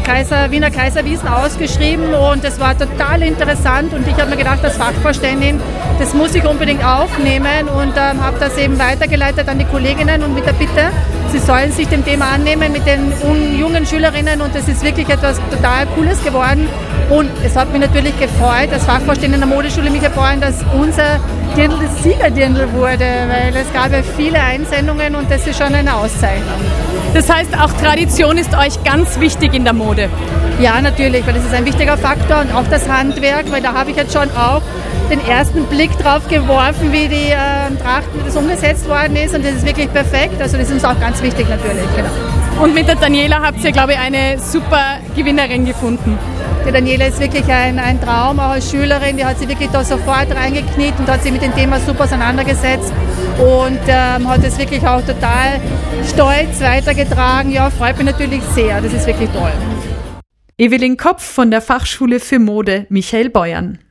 Wiener Kaiserwiesen ausgeschrieben und es war total interessant und ich habe mir gedacht, als Fachvorständin, das muss ich unbedingt aufnehmen und habe das eben weitergeleitet an die Kolleginnen und mit der Bitte, sie sollen sich dem Thema annehmen mit den jungen Schülerinnen und es ist wirklich etwas total Cooles geworden und es hat mich natürlich gefreut, als Fachvorständin der Modeschule Michael Beuern, dass unser Dirndl das Siegerdirndl wurde, weil es gab ja viele Einsendungen und das ist schon eine Auszeichnung. Das heißt, auch Tradition ist euch ganz wichtig in der Mode? Ja, natürlich, weil das ist ein wichtiger Faktor und auch das Handwerk, weil da habe ich jetzt schon auch den ersten Blick drauf geworfen, wie die Tracht, wie das umgesetzt worden ist und das ist wirklich perfekt, also das ist uns auch ganz wichtig natürlich. Genau. Und mit der Daniela habt ihr, glaube ich, eine super Gewinnerin gefunden. Die Daniela ist wirklich ein Traum, auch als Schülerin, die hat sich wirklich da sofort reingekniet und hat sich mit dem Thema super auseinandergesetzt und hat es wirklich auch total stolz weitergetragen. Ja, freut mich natürlich sehr, das ist wirklich toll. Evelyn Kopf von der Fachschule für Mode Michael Beuern.